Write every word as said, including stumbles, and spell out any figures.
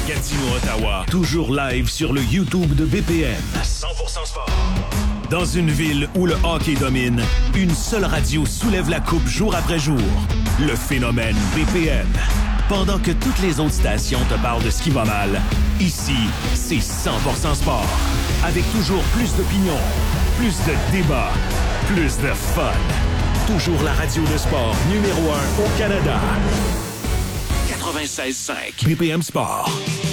Gatineau, Ottawa. Toujours live sur le YouTube de B P M. cent pour cent sport. Dans une ville où le hockey domine, une seule radio soulève la coupe jour après jour. Le phénomène B P M. Pendant que toutes les autres stations te parlent de ce qui va mal, ici, c'est cent pour cent sport. Avec toujours plus d'opinions, plus de débats, plus de fun. Toujours la radio de sport numéro un au Canada. quatre-vingt-seize cinq B P M Sport.